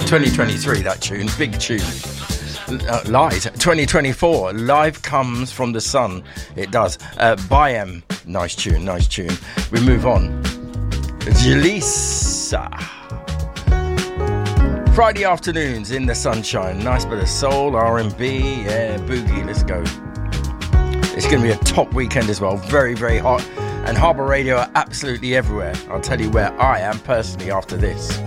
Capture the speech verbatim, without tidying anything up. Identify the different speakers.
Speaker 1: twenty twenty-three, that tune, big tune. Uh, lies. twenty twenty-four, Live Comes from the Sun. It does. Uh, Bayem, nice tune, nice tune. We move on. Jalisa. Friday afternoons in the sunshine. Nice bit of soul, R and B, yeah, boogie, let's go. It's going to be a top weekend as well. Very, very hot. And Harbour Radio are absolutely everywhere. I'll tell you where I am personally after this.